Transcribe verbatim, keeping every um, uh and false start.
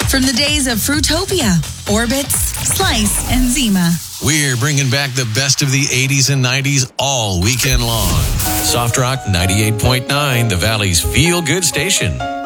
From the days of Fruitopia, Orbits, Slice, and Zima. We're bringing back the best of the eighties and nineties all weekend long. Soft Rock ninety-eight point nine, the Valley's feel-good station.